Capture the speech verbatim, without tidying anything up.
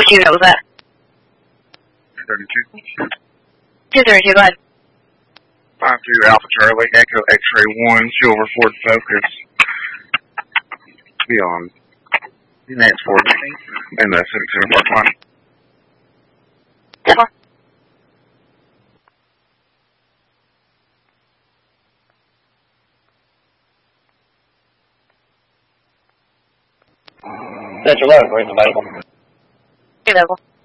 Which unit was that? two thirty-two. two thirty-two, go ahead. five two Alpha Charlie, Echo X-Ray one, Silver Ford Focus. Be on Units fourteen and the Civic Center Park line. Four. Central eleven, where's available? Available.